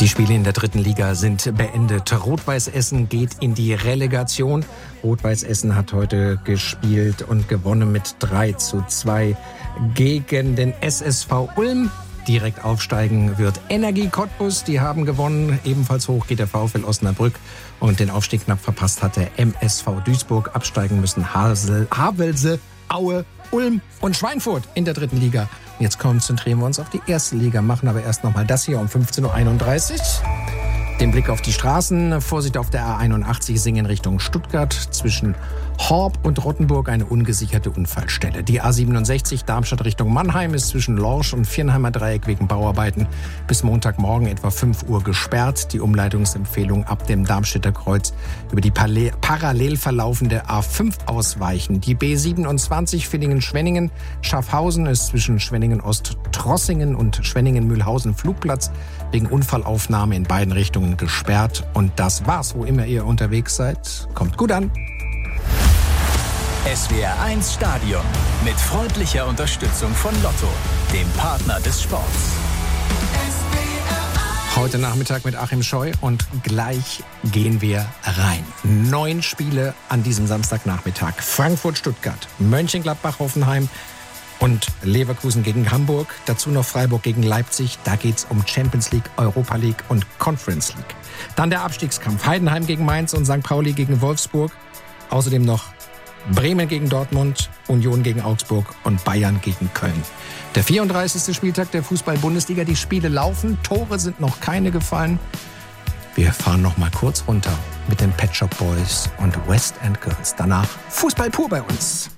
Die Spiele in der dritten Liga sind beendet. Rot-Weiß Essen geht in die Relegation. Rot-Weiß Essen hat heute gespielt und gewonnen mit 3:2 gegen den SSV Ulm. Direkt aufsteigen wird Energie Cottbus. Die haben gewonnen. Ebenfalls hoch geht der VfL Osnabrück. Und den Aufstieg knapp verpasst hat der MSV Duisburg. Absteigen müssen Havelse, Aue, Ulm und Schweinfurt in der dritten Liga. Jetzt konzentrieren wir uns auf die erste Liga, machen aber erst nochmal das hier um 15:31 Uhr. Den Blick auf die Straßen. Vorsicht auf der A81 Singen Richtung Stuttgart. Zwischen Horb und Rottenburg eine ungesicherte Unfallstelle. Die A67 Darmstadt Richtung Mannheim ist zwischen Lorsch und Viernheimer Dreieck wegen Bauarbeiten bis Montagmorgen etwa 5 Uhr gesperrt. Die Umleitungsempfehlung ab dem Darmstädter Kreuz über die parallel verlaufende A5 ausweichen. Die B27 Villingen-Schwenningen Schaffhausen ist zwischen Schwenningen-Ost-Trossingen und Schwenningen-Mühlhausen Flugplatz wegen Unfallaufnahme in beiden Richtungen gesperrt. Und das war's, wo immer ihr unterwegs seid. Kommt gut an. SWR 1 Stadion mit freundlicher Unterstützung von Lotto, dem Partner des Sports. Heute Nachmittag mit Achim Scheu und gleich gehen wir rein. 9 Spiele an diesem Samstagnachmittag. Frankfurt-Stuttgart, Mönchengladbach-Hoffenheim und Leverkusen gegen Hamburg. Dazu noch Freiburg gegen Leipzig. Da geht's um Champions League, Europa League und Conference League. Dann der Abstiegskampf. Heidenheim gegen Mainz und St. Pauli gegen Wolfsburg. Außerdem noch Bremen gegen Dortmund, Union gegen Augsburg und Bayern gegen Köln. Der 34. Spieltag der Fußball-Bundesliga. Die Spiele laufen, Tore sind noch keine gefallen. Wir fahren noch mal kurz runter mit den Pet Shop Boys und West End Girls. Danach Fußball pur bei uns.